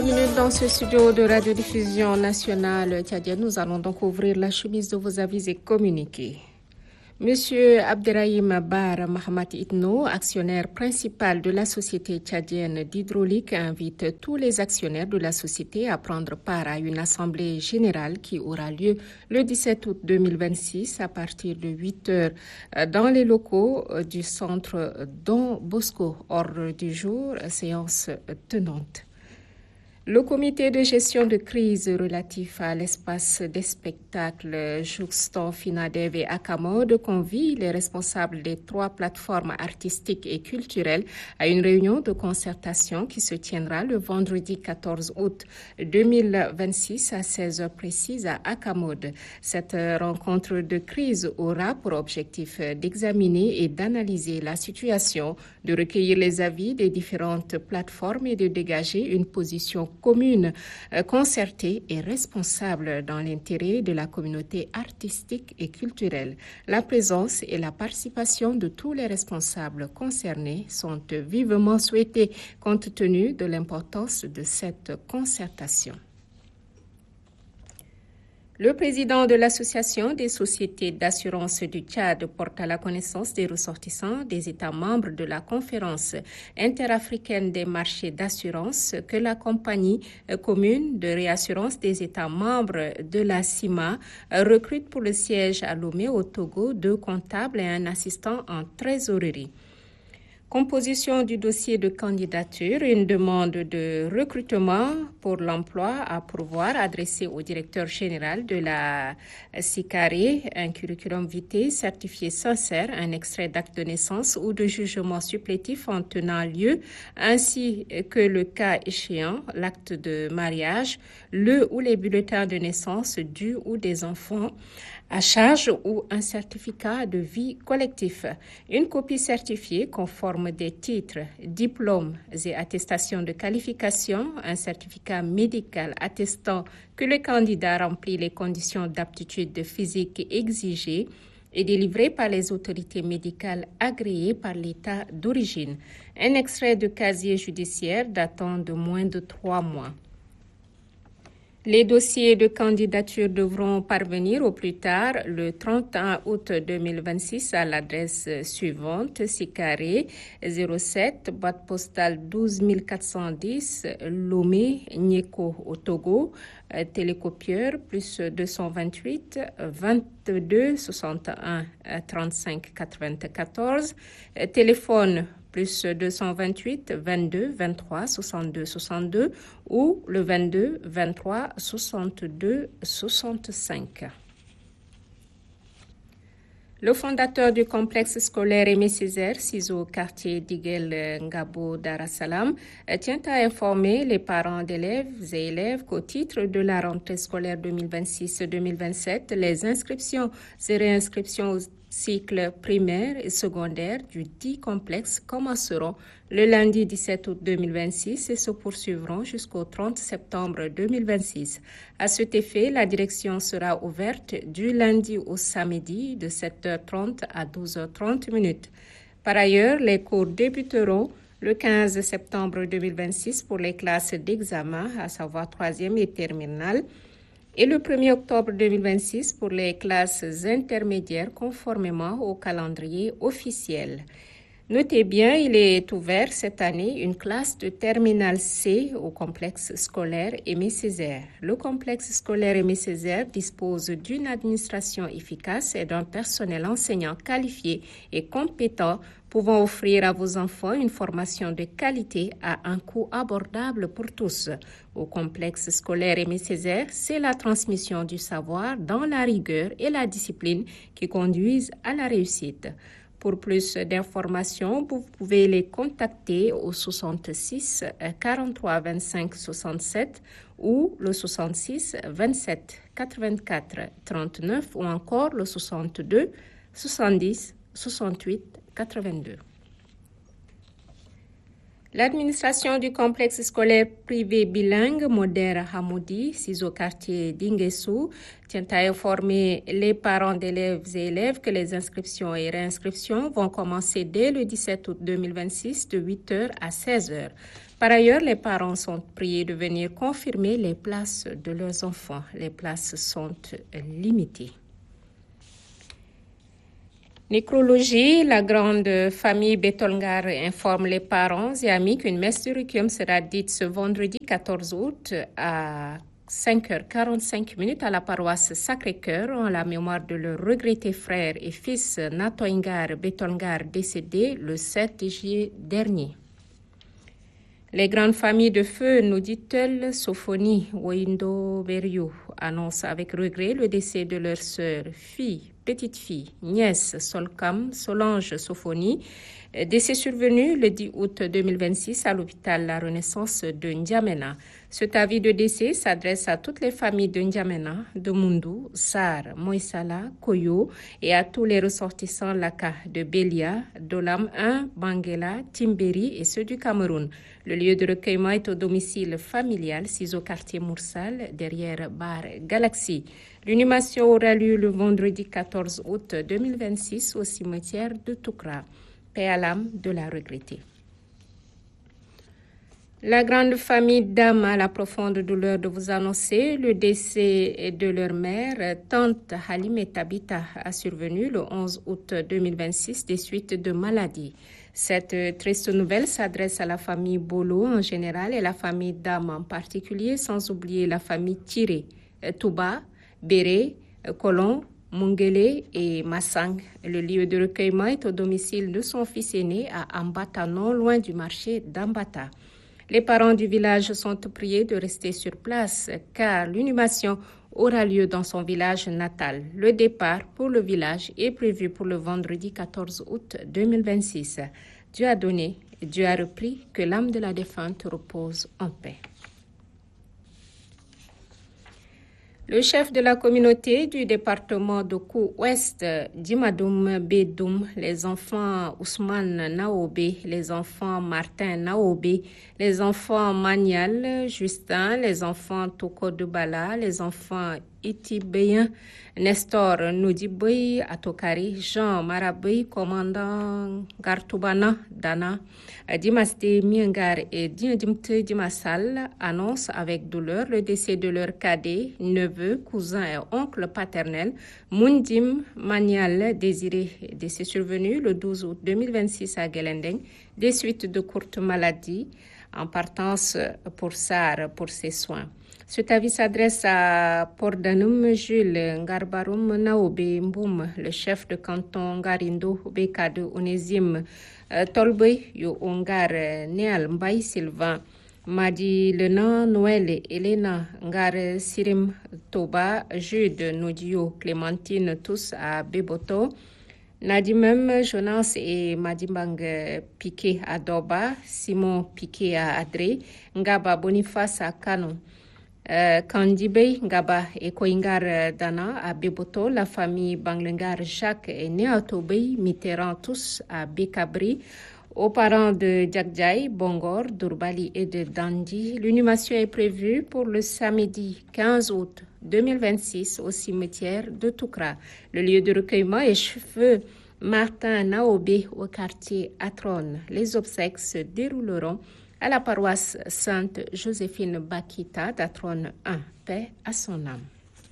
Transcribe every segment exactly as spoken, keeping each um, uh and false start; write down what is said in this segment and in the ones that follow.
Minutes dans ce studio de radiodiffusion nationale tchadienne, nous allons donc ouvrir la chemise de vos avis et communiqués. Monsieur Abderrahim Bar Mahamat Itno, actionnaire principal de la société tchadienne d'hydraulique, invite tous les actionnaires de la société à prendre part à une assemblée générale qui aura lieu le dix-sept août deux mille vingt-six à partir de huit heures dans les locaux du centre Don Bosco. Ordre du jour, séance tenante. Le comité de gestion de crise relatif à l'espace des spectacles Jouxtan, Finadev et Akamode convie les responsables des trois plateformes artistiques et culturelles à une réunion de concertation qui se tiendra le vendredi quatorze août deux mille vingt-six à seize heures précises à Akamode. Cette rencontre de crise aura pour objectif d'examiner et d'analyser la situation, de recueillir les avis des différentes plateformes et de dégager une position commune, concertée et responsable dans l'intérêt de la communauté artistique et culturelle. La présence et la participation de tous les responsables concernés sont vivement souhaitées compte tenu de l'importance de cette concertation. Le président de l'Association des sociétés d'assurance du Tchad porte à la connaissance des ressortissants des États membres de la Conférence interafricaine des marchés d'assurance que la compagnie commune de réassurance des États membres de la C I M A recrute pour le siège à Lomé au Togo deux comptables et un assistant en trésorerie. Composition du dossier de candidature, une demande de recrutement pour l'emploi à pourvoir adressée au directeur général de la SICARE, un curriculum vitae certifié sincère, un extrait d'acte de naissance ou de jugement supplétif en tenant lieu, ainsi que le cas échéant, l'acte de mariage, le ou les bulletins de naissance du ou des enfants à charge ou un certificat de vie collectif. Une copie certifiée conforme des titres, diplômes et attestations de qualification, un certificat médical attestant que le candidat remplit les conditions d'aptitude physique exigées est délivré par les autorités médicales agréées par l'État d'origine. Un extrait de casier judiciaire datant de moins de trois mois. Les dossiers de candidature devront parvenir au plus tard le trente et un août deux mille vingt-six à l'adresse suivante: SICARE zéro sept, boîte postale douze mille quatre cent dix, Lomé, Nieko au Togo, euh, télécopieur plus deux cent vingt-huit, vingt-deux, soixante et un, trente-cinq, quatre-vingt-quatorze, euh, téléphone plus deux cent vingt-huit, vingt-deux, vingt-trois, soixante-deux, soixante-deux ou le vingt-deux, vingt-trois, soixante-deux, soixante-cinq. Le fondateur du complexe scolaire Aimé Césaire, situé au quartier d'Iguel Ngabo Dar es Salaam, tient à informer les parents d'élèves et élèves qu'au titre de la rentrée scolaire deux mille vingt-six deux mille vingt-sept, les inscriptions et réinscriptions aux cycles primaire et secondaire du dit complexe commenceront le lundi dix-sept août deux mille vingt-six et se poursuivront jusqu'au trente septembre deux mille vingt-six. À cet effet, la direction sera ouverte du lundi au samedi de sept heures trente à douze heures trente minutes. Par ailleurs, les cours débuteront le quinze septembre deux mille vingt-six pour les classes d'examen, à savoir troisième et terminale, et le premier octobre deux mille vingt-six pour les classes intermédiaires conformément au calendrier officiel. Notez bien, il est ouvert cette année une classe de terminale C au complexe scolaire Aimé Césaire. Le complexe scolaire Aimé Césaire dispose d'une administration efficace et d'un personnel enseignant qualifié et compétent pouvant offrir à vos enfants une formation de qualité à un coût abordable pour tous. Au complexe scolaire Aimé Césaire, c'est la transmission du savoir dans la rigueur et la discipline qui conduisent à la réussite. Pour plus d'informations, vous pouvez les contacter au soixante-six quarante-trois vingt-cinq soixante-sept ou le soixante-six vingt-sept quatre-vingt-quatre trente-neuf ou encore le soixante-deux soixante-dix soixante-huit quatre-vingt-deux. L'administration du complexe scolaire privé bilingue Moder Hamoudi, situé au quartier d'Inguessou, tient à informer les parents d'élèves et élèves que les inscriptions et réinscriptions vont commencer dès le dix-sept août deux mille vingt-six de huit heures à seize heures. Par ailleurs, les parents sont priés de venir confirmer les places de leurs enfants. Les places sont limitées. Nécrologie, la grande famille Betolngar informe les parents et amis qu'une messe de requiem sera dite ce vendredi quatorze août à cinq heures quarante-cinq minutes à la paroisse Sacré-Cœur en la mémoire de leur regretté frère et fils Natoingar Betolngar décédé le sept juillet dernier. Les grandes familles de feu, nous dit-elle, Sophonie, Woindo, Beriou, annoncent avec regret le décès de leur sœur, fille, petite fille, nièce, Solcam, Solange Sophonie, décès survenu le dix août deux mille vingt-six à l'hôpital La Renaissance de N'Djamena. Cet avis de décès s'adresse à toutes les familles de N'Djamena, de Mundu, Sar, Moïsala, Koyo et à tous les ressortissants Laka de Belia, Dolam un, Banguela, Timberi et ceux du Cameroun. Le lieu de recueillement est au domicile familial, situé au quartier Moursal, derrière Bar Galaxy. L'inhumation aura lieu le vendredi quatorze août deux mille vingt-six au cimetière de Toukra. Paix à l'âme de la regrettée. La grande famille d'âme a la profonde douleur de vous annoncer le décès de leur mère, tante Halimeta Bita, a survenu le onze août deux mille vingt-six des suites de maladie. Cette triste nouvelle s'adresse à la famille Bolo en général et la famille d'âme en particulier, sans oublier la famille Tiré, Touba, Béré, Colon, Mungele et Massang. Le lieu de recueillement est au domicile de son fils aîné à Ambata, non loin du marché d'Ambata. Les parents du village sont priés de rester sur place car l'inhumation aura lieu dans son village natal. Le départ pour le village est prévu pour le vendredi quatorze août deux mille vingt-six. Dieu a donné, Dieu a repris, que l'âme de la défunte repose en paix. Le chef de la communauté du département de Kou-Ouest, Dimadoum Bedoum, les enfants Ousmane Naobé, les enfants Martin Naobé, les enfants Manial Justin, les enfants Toko Dubala, les enfants Itibéen, Nestor Noudiboy Atokari, Jean Marabey, commandant Gartoubana Dana, Dimasté Miengar et Dimte Dimasal annoncent avec douleur le décès de leur cadet, neveu, cousin et oncle paternel, Mundim Manial Désiré, décès survenu le douze août deux mille vingt-six à Gelendeng, des suites de courtes maladies, en partance pour Sar pour ses soins. Cet avis s'adresse à Pordanum Jules Ngarbarum Naobe Mboum, le chef de canton Ngarindo Bekade Onésime Tolbe Yo Ongar Neal Mbay Sylvain, Madi Lena Noël Elena Ngar Sirim Toba Jude Nodio Clémentine tous à Beboto, Nadimem Jonas et Madimbang Piqué à Doba, Simon Piqué à Adré, Ngaba Boniface à Kano. Euh, Kandibé, Ngaba et Koingar Dana à Beboto, la famille Banglengar Jacques et Néatobé, Mitterrand tous à Bekabri, aux parents de Djagdjaï, Bongor, Durbali et de Dandi. L'inhumation est prévue pour le samedi quinze août deux mille vingt-six au cimetière de Toukra. Le lieu de recueillement est cheveux Martin Naobé au quartier Atron. Les obsèques se dérouleront à la paroisse Sainte-Joséphine Bakita d'Atron un. Paix à son âme.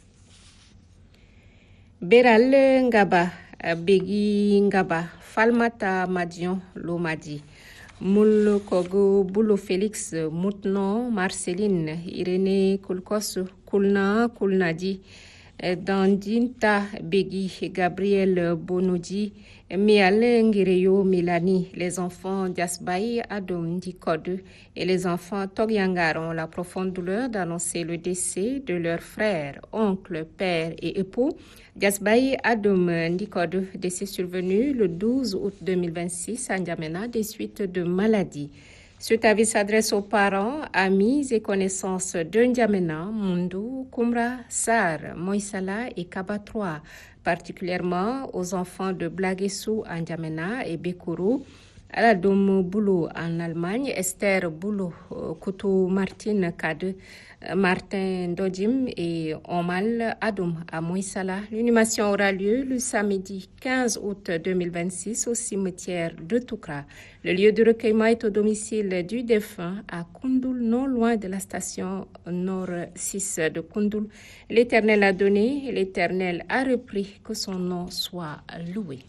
Beral Ngaba, Begi Ngaba, Falmata Madion Lomadi, Moul Kogo Boulo Félix, Moutnon, Marceline, Irénée Kulkos, Kulna, Kulnadi, Dandinta Begi, Gabriel Bonodi, Miale Ngireyo Milani, les enfants d'Asbaï Adom Dikode et les enfants Togyangar ont la profonde douleur d'annoncer le décès de leur frère, oncle, père et époux. D'Asbaï Adom Dikode, décès survenu le douze août deux mille vingt-six à N'Djamena des suites de maladie. Cet avis s'adresse aux parents, amis et connaissances de N'Djamena, Mundu, Kumra, Sar, Moïsala et Kaba trois, particulièrement aux enfants de Blaguessou, N'Djamena et Bekuru, à la Dôme Boulot en Allemagne, Esther Boulot, Koutou Martine Kade, Martin Dodim et Omal Adoum à Moïsala. L'inhumation aura lieu le samedi quinze août deux mille vingt-six au cimetière de Toukra. Le lieu de recueillement est au domicile du défunt à Koundoul, non loin de la station Nord six de Koundoul. L'Éternel a donné, l'Éternel a repris, que son nom soit loué.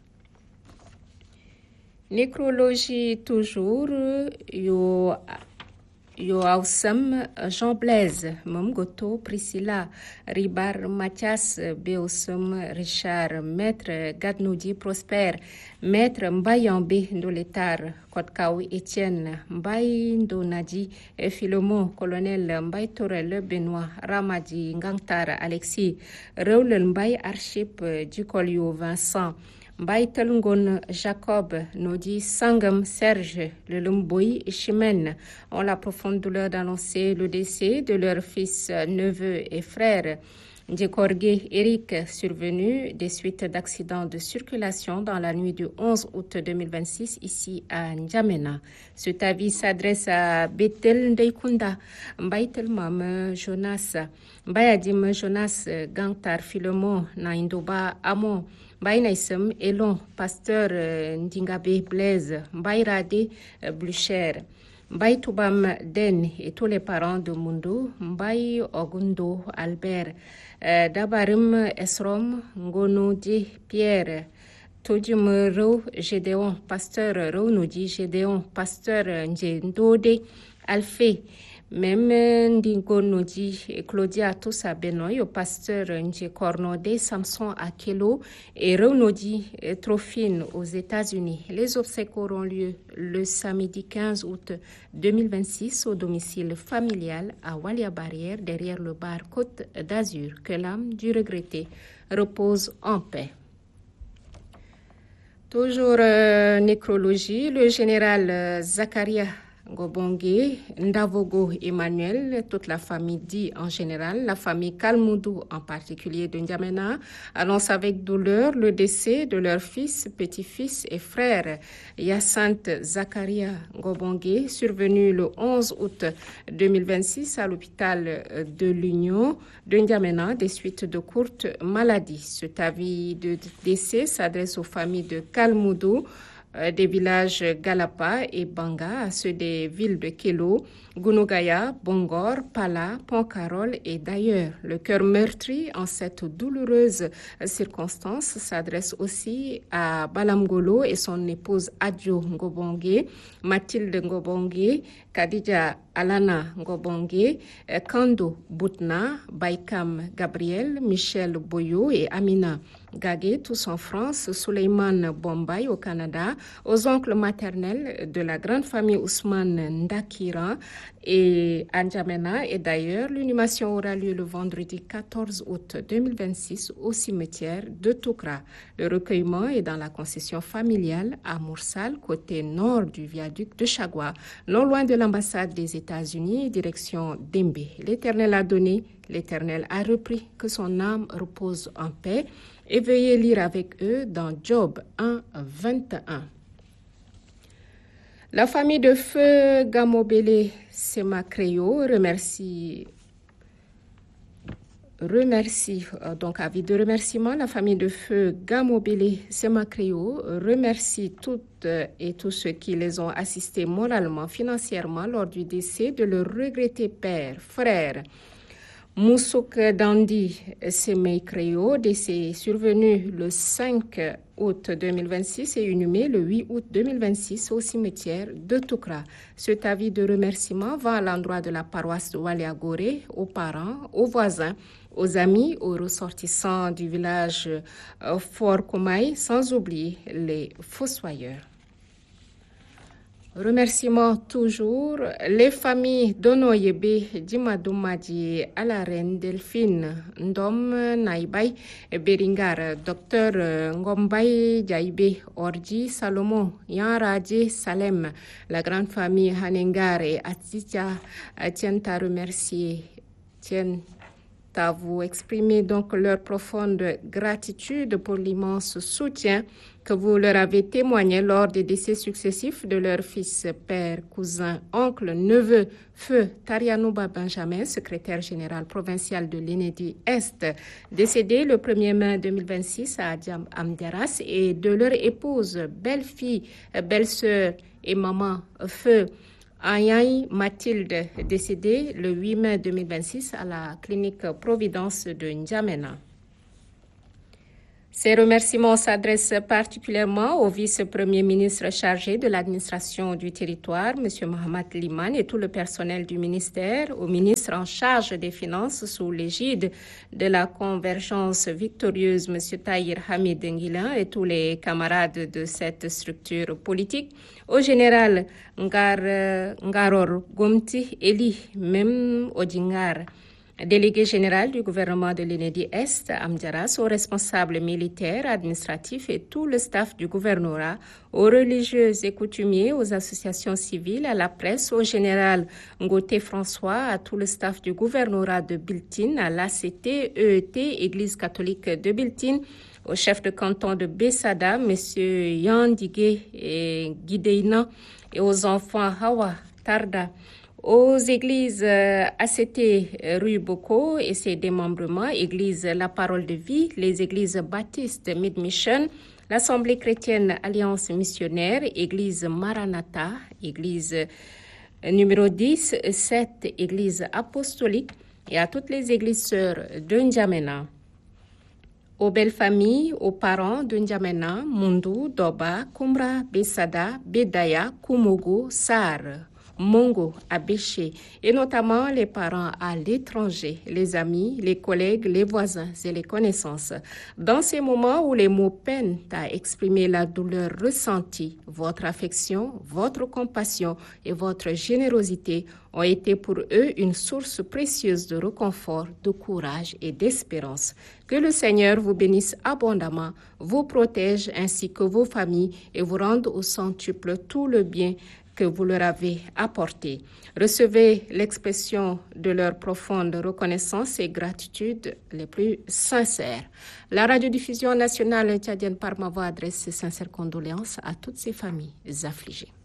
Nécrologie toujours, yo yo Awsam, Jean Blaise, Momgoto, Priscilla, Ribar, Mathias, Beosum, Richard, Maître Gadnoudi, Prosper, Maître Mbayambe, Ndoletar, Kodkaou, Étienne, Mbay Ndonadi, Philomon, Colonel Mbay Torel, Benoît, Ramadi, Ngangtar, Alexis, Raoul Mbay, Archip, Ducolio, Vincent, Mbay Telungon, Jacob, Nodi, Sangam, Serge, le Lumboy et Chimène ont la profonde douleur d'annoncer le décès de leur fils, neveu et frère. Djekorgé Eric, survenu des suites d'accidents de circulation dans la nuit du onze août deux mille vingt-six ici à N'Djamena. Cet avis s'adresse à Bethel Ndeikunda, Mbay Telmam Jonas, Mbay Adim Jonas, Gangtar Philemon, Naindoba Amon, Mbay Naïsem Elon, pasteur Ndingabe Blaise, Mbay Rade Blucher, Mbay Toubam Den et tous les parents de Mundo, Mbay Ogundo Albert, euh, Dabarim Esrom, Ngono Di Pierre, Todjum Rou Gédéon, pasteur Rounodi Gédéon, pasteur Ndjendode Alphée, même Ndingonodi et Claudia Toussa Benoît, au pasteur Ndje Cornodé, Samson Akelo et Rounodi Trophine aux États-Unis. Les obsèques auront lieu le samedi quinze août deux mille vingt-six au domicile familial à Walia-Barrière, derrière le bar Côte d'Azur. Que l'âme du regretté repose en paix. Toujours euh, nécrologie, le général euh, Zakaria Ngobongue, Ndavogo Emmanuel, toute la famille dit en général, la famille Kalmoudou en particulier de N'Djamena, annonce avec douleur le décès de leur fils, petit-fils et frère Yassante Zakaria Ngobongue, survenu le onze août deux mille vingt-six à l'hôpital de l'Union de N'Djamena des suites de courtes maladies. Cet avis de décès s'adresse aux familles de Kalmoudou, des villages Galapa et Banga à ceux des villes de Kelo, Gunogaya, Bongor, Pala, Pont-Carol et d'ailleurs. Le cœur meurtri en cette douloureuse circonstance s'adresse aussi à Balamgolo et son épouse Adjo Ngobongue, Mathilde Ngobongue, Kadija Alana Ngobongue, Kando Boutna, Baikam Gabriel, Michel Boyo et Amina Gagé, tous en France, Souleymane Bombay au Canada, aux oncles maternels de la grande famille Ousmane Ndakira et N'Djamena. Et d'ailleurs, l'inhumation aura lieu le vendredi quatorze août deux mille vingt-six au cimetière de Toukra. Le recueillement est dans la concession familiale à Moursal, côté nord du viaduc de Chagua, non loin de l'ambassade des États-Unis, direction Dembe. L'Éternel a donné, l'Éternel a repris, que son âme repose en paix. Et veuillez lire avec eux dans Job un, vingt et un. La famille de feu Gamobele Semakreyo remercie, remercie, donc avis de remerciement, la famille de feu Gamobele Semakreyo remercie toutes et tous ceux qui les ont assistés moralement, financièrement lors du décès de leur regretté père, frère, Moussouk Dandi Semakreyo, décès survenu le cinq août deux mille vingt-six et inhumé le huit août deux mille vingt-six au cimetière de Toukra. Cet avis de remerciement va à l'endroit de la paroisse de Waliagoré, aux parents, aux voisins, aux amis, aux ressortissants du village Fort Koumaï, sans oublier les fossoyeurs. Remerciements toujours les familles d'Onoyebe, Dimadoumadi, à la reine Delphine, Ndom, Naïbay, Beringar, docteur Ngombay, Jaïbe, Orji, Salomon, Yanradje, Salem, la grande famille Hanengar et Atitia tiennent à remercier, tiennent à vous exprimer donc leur profonde gratitude pour l'immense soutien que vous leur avez témoigné lors des décès successifs de leurs fils, père, cousin, oncle, neveu, feu Tarianouba Benjamin, secrétaire général provincial de l'Enedi-Est, décédé le premier mai deux mille vingt-six à Amdiaras, et de leur épouse, belle-fille, belle-sœur et maman, feu Ayaï Mathilde, décédée le huit mai deux mille vingt-six à la clinique Providence de N'Djamena. Ces remerciements s'adressent particulièrement au vice-premier ministre chargé de l'administration du territoire, M. Mohamed Liman, et tout le personnel du ministère, au ministre en charge des Finances sous l'égide de la convergence victorieuse, M. Tahir Hamid Nguilan, et tous les camarades de cette structure politique, au général Ngar, Ngaror Gomti Eli, même Odingar, délégué général du gouvernement de l'Enedi-Est, Amdiaras, aux responsables militaires, administratifs et tout le staff du gouvernorat, aux religieux et coutumiers, aux associations civiles, à la presse, au général Ngoté François, à tout le staff du gouvernorat de Biltine, à l'A C T, E E T, Église catholique de Biltine, au chef de canton de Bessada, M. Yandigue et Guidéina, et aux enfants Hawa, Tarda, aux églises A C T rue Boko et ses démembrements, église La Parole de Vie, les églises baptistes Mid-Mission, l'Assemblée chrétienne Alliance missionnaire, église Maranatha, église numéro dix, sept, église apostolique, et à toutes les églises sœurs de N'Djamena. Aux belles familles, aux parents de N'Djamena, Mundu, Doba, Kumbra, Bessada, Bedaya, Kumogo, Sar, Mongo, Abéché, et notamment les parents à l'étranger, les amis, les collègues, les voisins et les connaissances. Dans ces moments où les mots peinent à exprimer la douleur ressentie, votre affection, votre compassion et votre générosité ont été pour eux une source précieuse de réconfort, de courage et d'espérance. Que le Seigneur vous bénisse abondamment, vous protège ainsi que vos familles et vous rende au centuple tout le bien que vous leur avez apporté. Recevez l'expression de leur profonde reconnaissance et gratitude les plus sincères. La radiodiffusion nationale tchadienne par ma voix adresse ses sincères condoléances à toutes ces familles affligées.